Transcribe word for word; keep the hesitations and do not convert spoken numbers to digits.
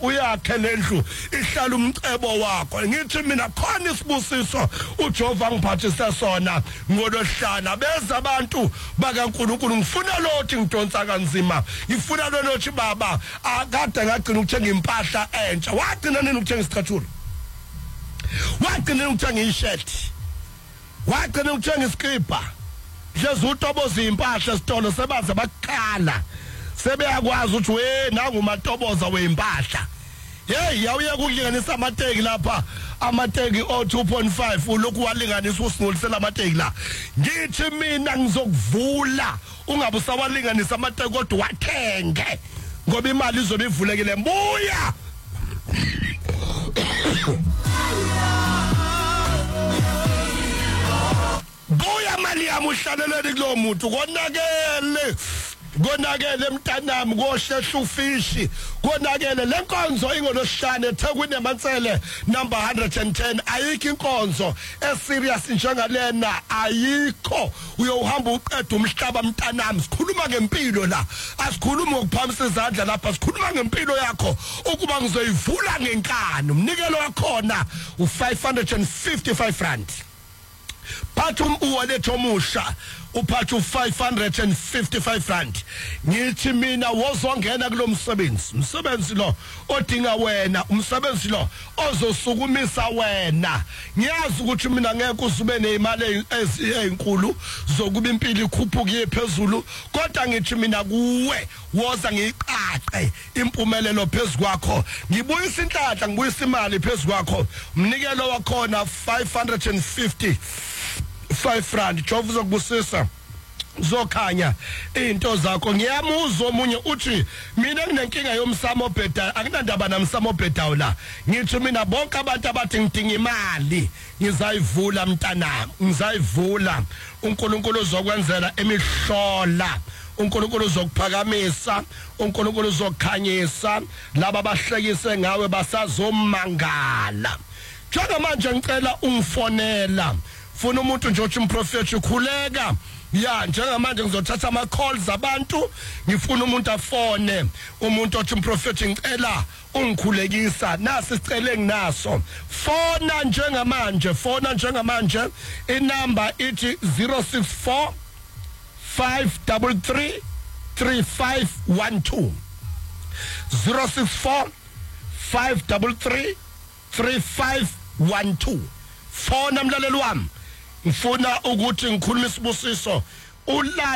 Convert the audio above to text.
uyakhe lendlu ihlala umcebo wakho. Ngithi mina khona isibusiso uJehova ngiphathise sona ngolohlala beza abantu bakaNkulunkulu ngifuna lothi ngidonsa kanzima ngifuna lothi baba akade ngagcina ukuthenga impahla entsha wagcina nini ukuthenga isicathulo wagcina ukuthenga ishirt wagcina ukuthenga iskipa hlezi utoboza impahla esitolo sebaze bakukhala sebeyakwazi ukuthi we nangu matoboza weimpahla. Hey yawuye kulinganisa amateki lapha amateki o two point five ulokhu walinganisa usingolisela amateki la. Ngithi mina ngizokuvula ungabe usawalinganisa amateki kodwa wathenge ngoba imali izobe ivulekile mbuya. Buya mali yami uhlaleleni kulo muntu konakele konakele mntanami kohlehla ufishi konakele lenkonzo ingolosihlane eThekwini eMansele number one hundred ten ayikho inkonzo eserious njengalena ayikho uyohamba uqeda umhlaba mntanami sikhuluma ngempilo la asikhulumi ngokuphamisa izandla lapha sikhuluma ngempilo yakho ukuba ngizoyivula ngenkani umnikelo wakhona u five hundred fifty-five rand Patum uwaletho musha uphathu five hundred fifty-five rand. Ngithi mina wozongena kulo msebenzi umsebenzi lo odinga wena umsebenzi lo ozosukumisa wena. Ngiyazi ukuthi mina ngeke uzube nezimali ezinkulu zokuba impilo ikhuphuke phezulu kodwa ngithi mina kuwe woza ngiqaqe impumelelo phezulu kwakho ngibuyisa inhlanhla ngibuyisa imali phezulu kwakho umnikelo wakhona five hundred fifty five rand Jehova uzokubusisa zokhanya into zakho. Ngiyamuzwa omunye uthi mina nginenkinga yomsamo obheda akunandaba namsamo obhedayo la. Ngithi mina bonke abantu abathi ngidinga imali ngizayivula mntanami ngizayivula. uNkulunkulu uzokwenzela emihlola uNkulunkulu uzokuphakamisa uNkulunkulu uzokhanyisa laba abahlekise ngawe basazomangala. Njenga manje ngicela ungifonela funa umuntu nje othi umprofeti ukhuleka ya njengamanje ngizothatha ama calls abantu ngifuna umuntu afone umuntu othi umprofeti ngicela ungikhulekisa nasi sicele nginaso fona njengamanje fona njengamanje inamba ithi zero six four five three three three five one two zero six four five three three three five one two fona mlaleli wami ngifuna ukuthi ngikhuluma isibusiso ula